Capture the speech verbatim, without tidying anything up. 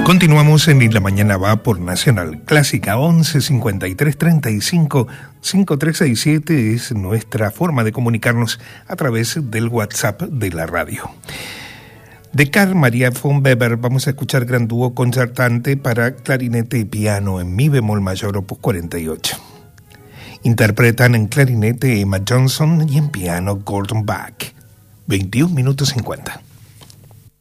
Continuamos en Y la Mañana Va por Nacional Clásica. Once cincuenta y tres treinta y cinco cincuenta y tres sesenta y siete es nuestra forma de comunicarnos a través del WhatsApp de la radio. De Carl Maria von Weber vamos a escuchar gran dúo concertante para clarinete y piano en mi bemol mayor opus cuarenta y ocho. Interpretan en clarinete Emma Johnson y en piano Gordon Bach. veintiún minutos cincuenta.